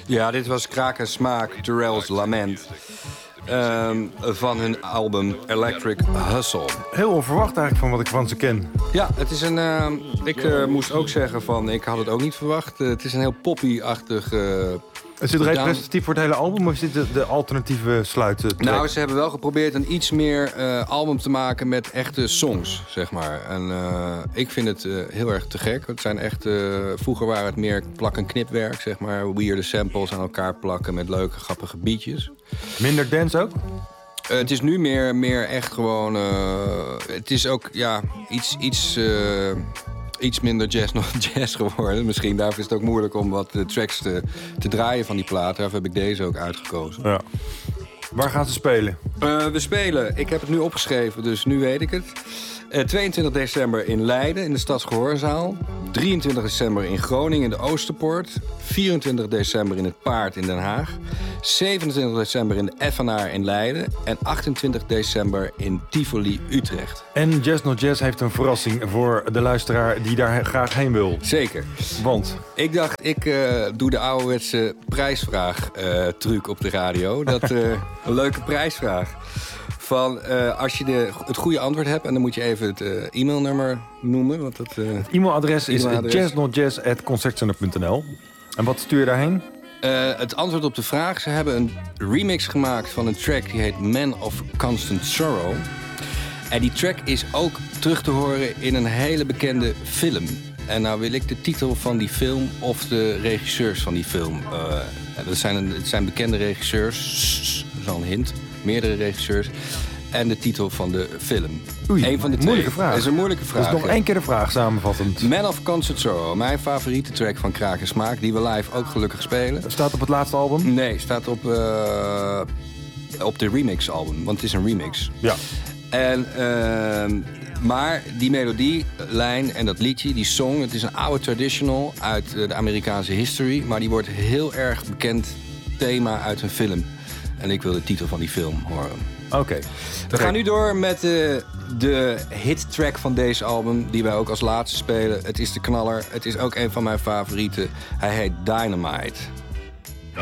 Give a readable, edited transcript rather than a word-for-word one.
Ja, dit was Kraak en Smaak, Terrell's Lament. Van hun album Electric Hustle. Heel onverwacht eigenlijk van wat ik van ze ken. Ja, het is een... ik moest ook zeggen van, ik had het ook niet verwacht. Het is een heel poppy-achtig... Is dit representatief voor het hele album of is dit de alternatieve sluittrack? Nou, ze hebben wel geprobeerd een iets meer album te maken met echte songs, zeg maar. En ik vind het heel erg te gek. Het zijn echt... vroeger waren het meer plak- en knipwerk, zeg maar. Weirde samples aan elkaar plakken met leuke, grappige beatjes. Minder dance ook? Het is nu meer echt gewoon... het is ook iets minder jazz geworden. Misschien daarvoor is het ook moeilijk om wat tracks te draaien van die platen. Daarvoor heb ik deze ook uitgekozen. Ja. Waar gaan ze spelen? We spelen, ik heb het nu opgeschreven, dus nu weet ik het. 22 december in Leiden in de Stadsgehoorzaal. 23 december in Groningen in de Oosterpoort. 24 december in het Paard in Den Haag. 27 december in de Effenaar in Leiden. En 28 december in Tivoli, Utrecht. En Jazz Not Jazz heeft een verrassing voor de luisteraar die daar graag heen wil. Zeker. Want? Ik dacht, ik doe de ouderwetse prijsvraag-truc op de radio. Een leuke prijsvraag. Van als je het goede antwoord hebt... en dan moet je even het e-mailnummer noemen. Want het e-mailadres is jazznotjazz@concertcenter.nl. En wat stuur je daarheen? Het antwoord op de vraag. Ze hebben een remix gemaakt van een track die heet Man of Constant Sorrow. En die track is ook terug te horen in een hele bekende film. En nou wil ik de titel van die film of de regisseurs van die film. Het zijn bekende regisseurs, dat is al een hint. Meerdere regisseurs. En de titel van de film. Oei, Eén van de twee. moeilijke vraag. Dat is een moeilijke vraag. Dus nog één keer de vraag samenvattend. Man of Constant Sorrow, mijn favoriete track van Kraak en Smaak, die we live ook gelukkig spelen. Staat op het laatste album? Nee, staat op de remix album, want het is een remix. Ja. En, maar die melodielijn en dat liedje, die song, het is een oude traditional uit de Amerikaanse history, maar die wordt heel erg bekend thema uit een film. En ik wil de titel van die film horen. Oké. We gaan nu door met de hittrack van deze album, die wij ook als laatste spelen. Het is de knaller. Het is ook een van mijn favorieten. Hij heet Dynamite.